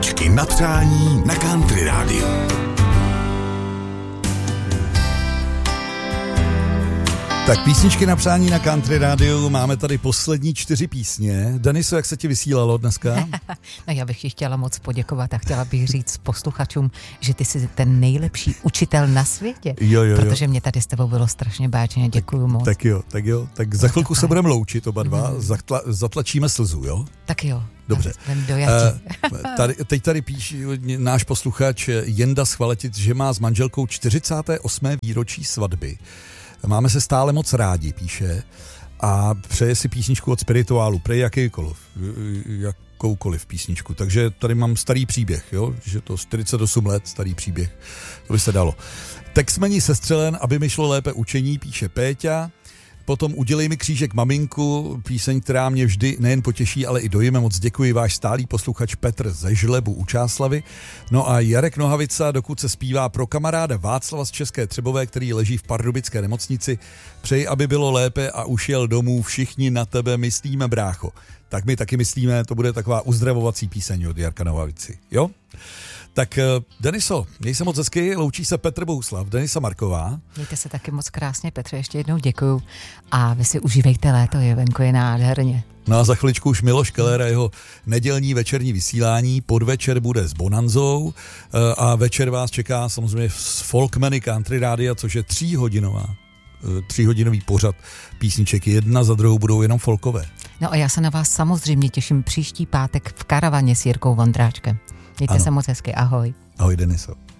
Písničky na přání na Country Rádiu. Tak písničky na přání na Country Rádiu, máme tady poslední 4 písně. Deniso, jak se ti vysílalo dneska? No, já bych ti chtěla moc poděkovat a chtěla bych říct posluchačům, že ty jsi ten nejlepší učitel na světě. Jo. Protože mě tady s tebou bylo strašně báčně, děkuju moc. Tak jo. Tak za chvilku se budeme loučit oba dva, zatlačíme slzu, jo? Tak jo. Dobře. Teď tady píše náš posluchač Jenda z Chvaletic, že má s manželkou 48. výročí svatby. Máme se stále moc rádi, píše, a přeje si písničku od Spirituálu, přeje jakoukoliv písničku. Takže tady mám starý příběh, jo? Že to 48 let, starý příběh, to by se dalo. Text mení sestřelen, aby mi šlo lépe učení, píše Péťa. Potom Udělej mi křížek maminku, píseň, která mě vždy nejen potěší, ale i dojme. Moc děkuji, váš stálý posluchač Petr ze Žlebu u Čáslavy. No a Jarek Nohavica, dokud se zpívá pro kamaráda Václava z České Třebové, který leží v pardubické nemocnici. Přeji, aby bylo lépe a už jel domů, všichni na tebe myslíme, brácho. Tak my taky myslíme, to bude taková uzdravovací píseň od Jarka Nohavici, jo? Tak Deniso, měj se moc hezky, loučí se Petr Bohuslav, Denisa Marková. Mějte se taky moc krásně, Petře, ještě jednou děkuju a vy si užívejte léto, je venku je nádherně. No a za chviličku už Miloš Keller a jeho nedělní večerní vysílání, podvečer bude s Bonanzou a večer vás čeká samozřejmě z Folkmany Country Rádia, což je 3hodinový pořad písniček, jedna za druhou budou jenom folkové. No a já se na vás samozřejmě těším příští pátek v Karavaně s Jirkou Vondráčkem. Mějte se moc hezky, ahoj. Ahoj Deniso.